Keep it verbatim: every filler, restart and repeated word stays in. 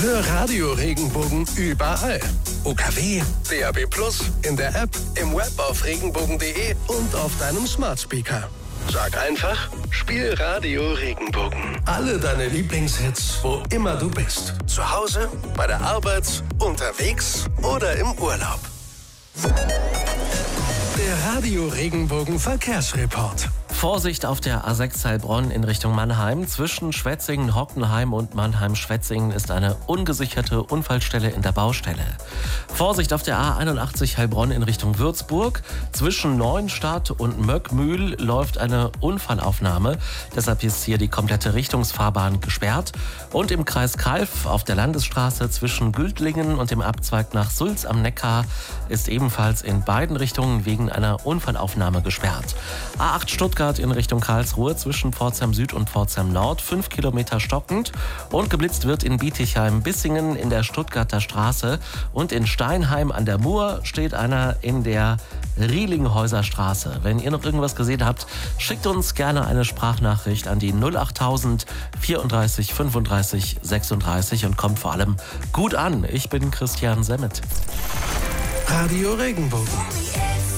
Hör Radio Regenbogen überall. U K W, D A B plus, in der App, im Web auf regenbogen punkt de und auf deinem Smart Speaker. Sag einfach, spiel Radio Regenbogen. Alle deine Lieblingshits, wo immer du bist. Zu Hause, bei der Arbeit, unterwegs oder im Urlaub. Der Radio Regenbogen Verkehrsreport. Vorsicht auf der A sechs Heilbronn in Richtung Mannheim. Zwischen Schwetzingen-Hockenheim und Mannheim-Schwetzingen ist eine ungesicherte Unfallstelle in der Baustelle. Vorsicht auf der A einundachtzig Heilbronn in Richtung Würzburg. Zwischen Neuenstadt und Möckmühl läuft eine Unfallaufnahme. Deshalb ist hier die komplette Richtungsfahrbahn gesperrt. Und im Kreis Calw auf der Landesstraße zwischen Güldlingen und dem Abzweig nach Sulz am Neckar ist ebenfalls in beiden Richtungen wegen einer Unfallaufnahme gesperrt. A acht Stuttgart in Richtung Karlsruhe zwischen Pforzheim Süd und Pforzheim Nord, fünf Kilometer stockend. Und geblitzt wird in Bietigheim-Bissingen in der Stuttgarter Straße. Und in Steinheim an der Mur steht einer in der Rielinghäuser Straße. Wenn ihr noch irgendwas gesehen habt, schickt uns gerne eine Sprachnachricht an die null achttausend vierunddreißig fünfunddreißig sechsunddreißig und kommt vor allem gut an. Ich bin Christian Semmet. Radio Regenbogen.